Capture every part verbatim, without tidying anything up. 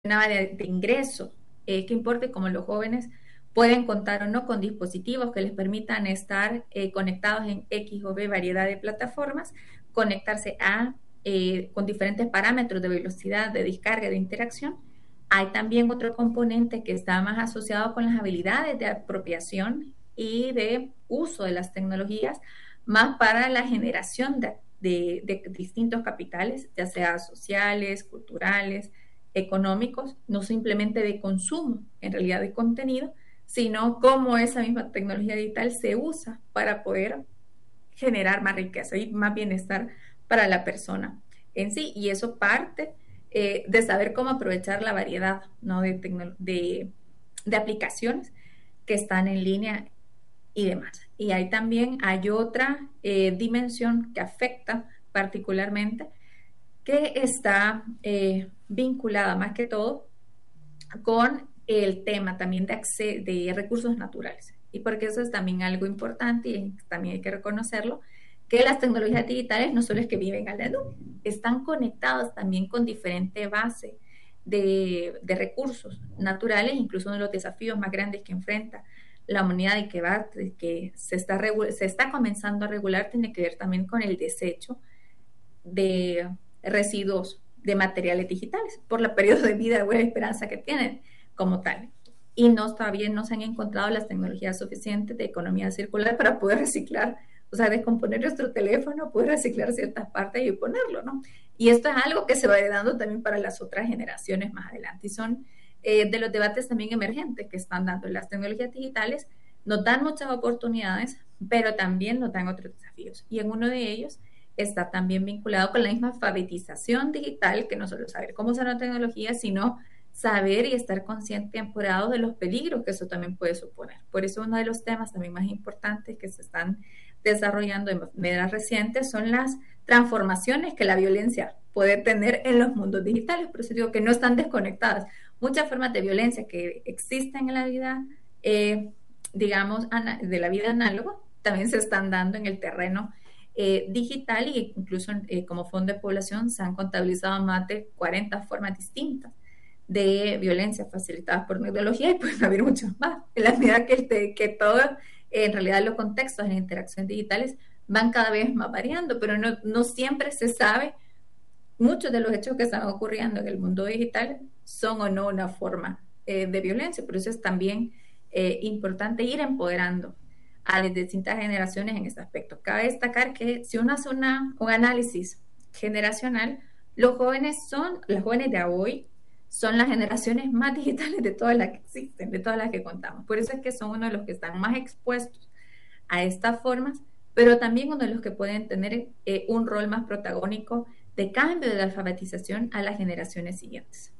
de, de ingreso, eh, que importe como los jóvenes pueden contar o no con dispositivos que les permitan estar eh, conectados en X o B variedad de plataformas, conectarse a eh, con diferentes parámetros de velocidad, de descarga, de interacción. Hay también otro componente que está más asociado con las habilidades de apropiación y de uso de las tecnologías, más para la generación de, de, de distintos capitales, ya sea sociales, culturales, económicos, no simplemente de consumo, en realidad de contenido, sino cómo esa misma tecnología digital se usa para poder generar más riqueza y más bienestar para la persona en sí. Y eso parte eh, de saber cómo aprovechar la variedad, ¿no? de, de, de aplicaciones que están en línea y demás. Y ahí también hay otra eh, dimensión que afecta particularmente, que está eh, vinculada más que todo con el tema también de, acceso, de recursos naturales. Y porque eso es también algo importante y también hay que reconocerlo, que las tecnologías digitales no solo es que viven a la nube, están conectadas también con diferente base de, de recursos naturales. Incluso uno de los desafíos más grandes que enfrenta la humanidad y que, va, que se, está se está comenzando a regular tiene que ver también con el desecho de residuos de materiales digitales por el periodo de vida de buena esperanza que tienen como tal. Y no, todavía no se han encontrado las tecnologías suficientes de economía circular para poder reciclar, o sea, descomponer nuestro teléfono, poder reciclar ciertas partes y ponerlo, ¿no? Y esto es algo que se va dando también para las otras generaciones más adelante. Y son eh, de los debates también emergentes que están dando las tecnologías digitales. Nos dan muchas oportunidades, pero también nos dan otros desafíos. Y en uno de ellos está también vinculado con la misma alfabetización digital, que no solo saber cómo usar la tecnología, sino saber y estar consciente y empoderados de los peligros que eso también puede suponer. Por eso uno de los temas también más importantes que se están desarrollando de manera reciente son las transformaciones que la violencia puede tener en los mundos digitales. Por eso digo que no están desconectadas. Muchas formas de violencia que existen en la vida, eh, digamos, de la vida análoga, también se están dando en el terreno Eh, digital, y incluso eh, como fondo de población se han contabilizado más de cuarenta formas distintas de violencia facilitadas por tecnología, y pueden haber muchas más, en la medida que, este, que todo, eh, en realidad los contextos en interacciones digitales van cada vez más variando, pero no, no siempre se sabe. Muchos de los hechos que están ocurriendo en el mundo digital son o no una forma eh, de violencia. Por eso es también eh, importante ir empoderando a las distintas generaciones en este aspecto. Cabe destacar que si uno hace una, un análisis generacional, los jóvenes son, los jóvenes de hoy son las generaciones más digitales de todas las que existen, de todas las que contamos. Por eso es que son uno de los que están más expuestos a estas formas, pero también uno de los que pueden tener eh, un rol más protagónico de cambio de la alfabetización a las generaciones siguientes.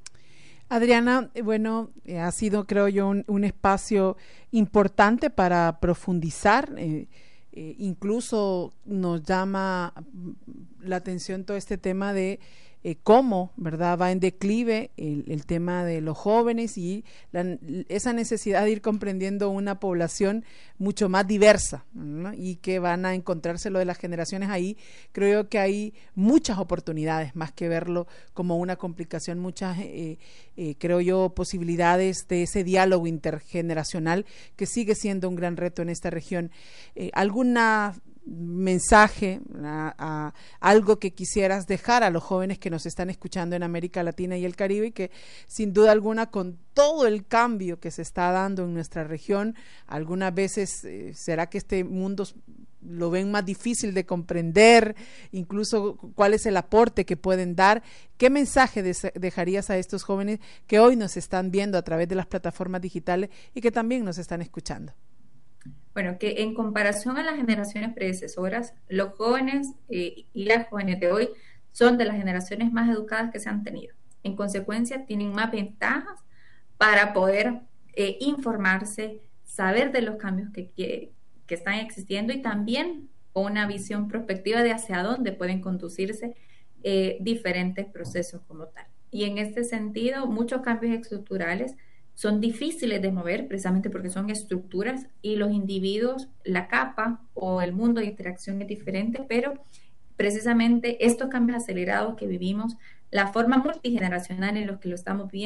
Adriana, bueno, eh, ha sido, creo yo, un, un espacio importante para profundizar. Eh, eh, incluso nos llama la atención todo este tema de eh, cómo, ¿verdad?, va en declive el, el tema de los jóvenes y la, esa necesidad de ir comprendiendo una población mucho más diversa, ¿no? Y que van a encontrarse lo de las generaciones ahí. Creo que hay muchas oportunidades, más que verlo como una complicación, muchas, eh, eh, creo yo, posibilidades de ese diálogo intergeneracional que sigue siendo un gran reto en esta región. Eh, ¿Alguna mensaje, a, a algo que quisieras dejar a los jóvenes que nos están escuchando en América Latina y el Caribe, y que sin duda alguna, con todo el cambio que se está dando en nuestra región, algunas veces eh, será que este mundo lo ven más difícil de comprender, incluso cuál es el aporte que pueden dar? ¿Qué mensaje de- dejarías a estos jóvenes que hoy nos están viendo a través de las plataformas digitales y que también nos están escuchando? Bueno, que en comparación a las generaciones predecesoras, los jóvenes eh, y las jóvenes de hoy son de las generaciones más educadas que se han tenido. En consecuencia, tienen más ventajas para poder eh, informarse, saber de los cambios que, que, que están existiendo, y también una visión prospectiva de hacia dónde pueden conducirse eh, diferentes procesos como tal. Y en este sentido, muchos cambios estructurales son difíciles de mover precisamente porque son estructuras y los individuos, la capa o el mundo de interacción es diferente, pero precisamente estos cambios acelerados que vivimos, la forma multigeneracional en la que lo estamos viendo